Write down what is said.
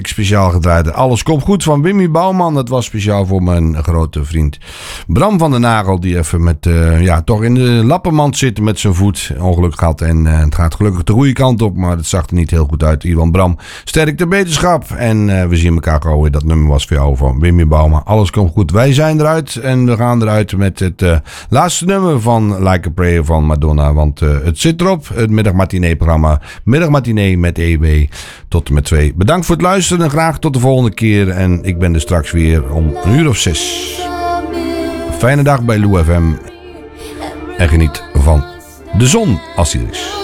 ik speciaal gedraaid. Alles komt goed van Wimmy Bouwman. Dat was speciaal voor mijn grote vriend Bram van den Nagel. Die even met, toch in de lappenmand zit met zijn voet. Ongeluk gehad. En het gaat gelukkig de goede kant op. Maar het zag er niet heel goed uit. Iwan Bram, sterkte beterschap. En we zien elkaar gauw weer. Dat nummer was voor jou van Wimmy Bouwman. Alles komt goed. Wij zijn eruit. En we gaan eruit met het laatste nummer van Like a Prayer van Madonna. Want het zit erop. Het middagmatinee-programma. Middagmatinee met EW. Tot en met 2. Bedankt voor het luisteren. En graag tot de volgende keer. En ik ben er straks weer om 6:00. Fijne dag bij Lou FM. En geniet van de zon als die er is.